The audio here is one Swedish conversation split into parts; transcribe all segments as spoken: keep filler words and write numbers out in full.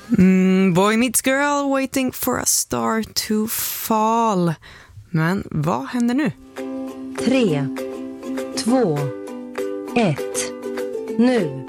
Mm, Boy Meets Girl, Waiting for a Star to Fall. Men vad händer nu? Tre, två, ett, nu.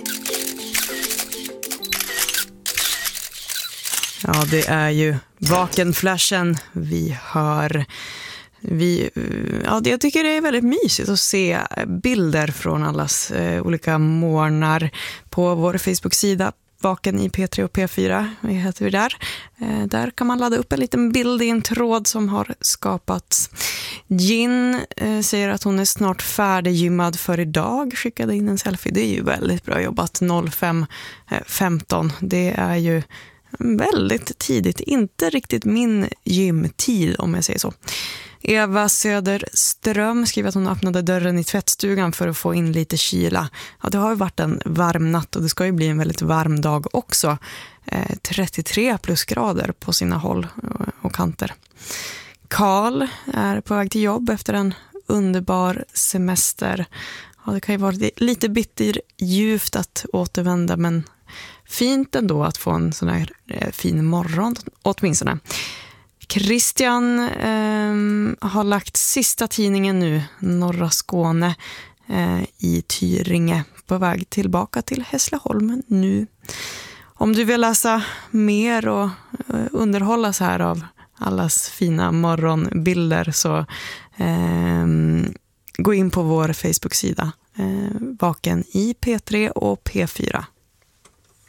Ja, det är ju Vakenflashen vi hör. Vi, ja, jag tycker det är väldigt mysigt att se bilder från allas eh, olika morgnar på vår Facebook-sida Vaken i P tre och P fyra. Vi heter vi där. Eh, där kan man ladda upp en liten bild i en tråd som har skapats. Gin eh, säger att hon är snart färdiggymmad för idag. Skickade in en selfie. Det är ju väldigt bra jobbat. noll fem femton. Det är ju väldigt tidigt. Inte riktigt min gymtid om jag säger så. Eva Söderström skriver att hon öppnade dörren i tvättstugan för att få in lite kyla. Ja, det har ju varit en varm natt och det ska ju bli en väldigt varm dag också. Eh, trettiotre plusgrader på sina håll och kanter. Karl är på väg till jobb efter en underbar semester. Ja, det kan ju vara lite bitter djupt att återvända, men fint ändå att få en sån här eh, fin morgon åtminstone. Christian eh, har lagt sista tidningen nu, Norra Skåne eh, i Tyringe, på väg tillbaka till Hässleholm nu. Om du vill läsa mer och eh, underhållas här av allas fina morgonbilder så eh, gå in på vår Facebook-sida eh, Vaken i P tre och P fyra.